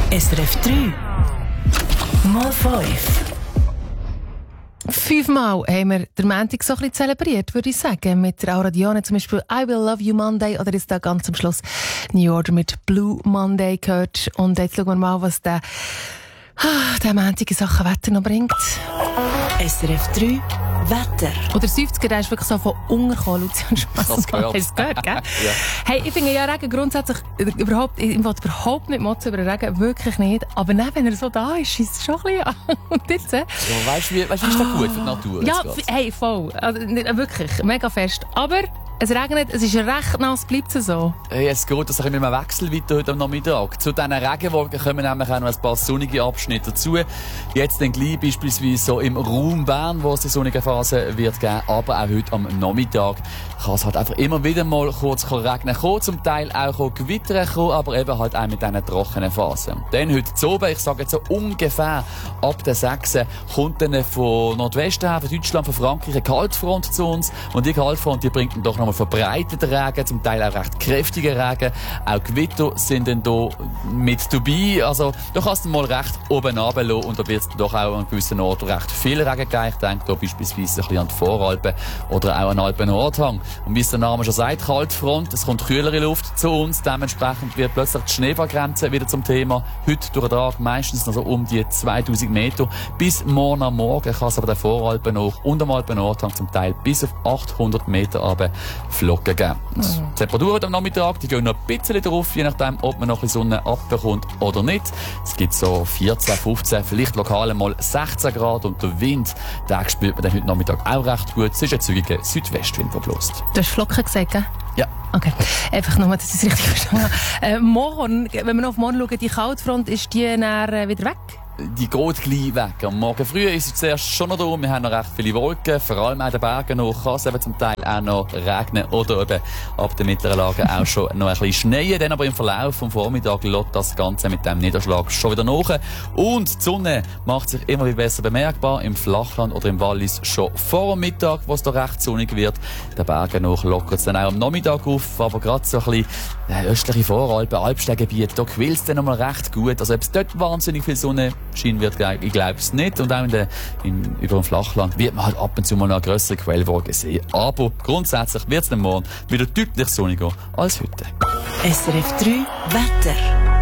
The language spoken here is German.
SRF 3 mal 5. 5-mal haben wir den Montag so ein bisschen zelebriert, würde ich sagen. Mit der Aura Dione zum Beispiel «I Will Love You Monday» oder ist da ganz am Schluss New Order mit «Blue Monday» gehört. Und jetzt schauen wir mal, was der Montag in Sachen Wetter noch bringt. SRF 3 Wetter. Oder 70er, der ist wirklich so von untergekommen, Lucian Spass. Hast du es gehört, gell? Ja. Hey, ich finde ja Regen grundsätzlich ich will überhaupt nicht motzen über den Regen, wirklich nicht. Aber dann, wenn er so da ist, ist es schon ein bisschen an. Und jetzt, ja, weißt du, ist das gut für die Natur? Ja, hey, voll. Also, wirklich, mega fest. Aber es regnet, es ist recht nass, bleibt es so? Hey, es geht das mit einem Wechsel weiter heute am Nachmittag. Zu diesen Regenwolken kommen nämlich auch noch ein paar sonnige Abschnitte dazu. Jetzt dann gleich beispielsweise so im Raum Bern, wo es die sonnige Phase wird geben, aber auch heute am Nachmittag kann es halt einfach immer wieder mal kurz regnen kommen, zum Teil auch Gewitter kommen, aber eben halt auch mit diesen trockenen Phasen. Dann heute zu oben, ich sage jetzt so ungefähr ab der 6. kommt dann von Nordwesten her, von Deutschland, von Frankreich eine Kaltfront zu uns und die Kaltfront, die bringt dann doch noch verbreiteten Regen, zum Teil auch recht kräftigen Regen. Auch Gewitter sind dann hier mit dabei. Also, da kannst du mal recht oben runterlassen und da wird es doch auch an gewissen Orten recht viel Regen geben. Ich denke da beispielsweise ein bisschen an die Voralpen oder auch an den Alpen-Nordhang. Und wie es der Name schon sagt, Kaltfront, es kommt kühlere Luft zu uns. Dementsprechend wird plötzlich die Schneefallgrenze wieder zum Thema. Heute durch den Tag meistens noch so um die 2000 Meter. Bis morgen am Morgen kann es aber den Voralpen hoch und am Alpen-Nordhang zum Teil bis auf 800 Meter runter Flocken geben. Die Temperaturen am Nachmittag, die gehen noch ein bisschen drauf, je nachdem, ob man noch ein bisschen Sonne abbekommt oder nicht. Es gibt so 14, 15, vielleicht lokal mal 16 Grad und der Wind, den spürt man dann heute Nachmittag auch recht gut. Es ist ein zügiger Südwestwind, der bläst. Du hast Flocken gesagt, gell? Ja. Okay. Einfach nur, dass ich es richtig verstanden habe. Morgen, wenn wir noch auf morgen schauen, die Kaltfront, ist die dann wieder weg? Die geht gleich weg. Am Morgen früh ist es zuerst schon noch da. Wir haben noch recht viele Wolken. Vor allem an den Bergen noch kann es eben zum Teil auch noch regnen. Oder eben ab den mittleren Lagen auch schon noch ein bisschen schneien. Dann aber im Verlauf vom Vormittag lässt das Ganze mit dem Niederschlag schon wieder nach. Und die Sonne macht sich immer wieder besser bemerkbar. Im Flachland oder im Wallis schon vor dem Mittag, wo es da recht sonnig wird. Den Bergen noch lockert es dann auch am Nachmittag auf. Aber gerade so ein bisschen östliche Voralpen, Alpsteingebiet, da quillt es dann noch mal recht gut. Also ob es dort wahnsinnig viel Sonne scheint wird, ich glaube es nicht. Und auch über dem Flachland wird man halt ab und zu mal noch eine grössere Quellwolke sehen. Aber grundsätzlich wird es dann morgen wieder deutlich sonniger als heute. SRF 3 Wetter.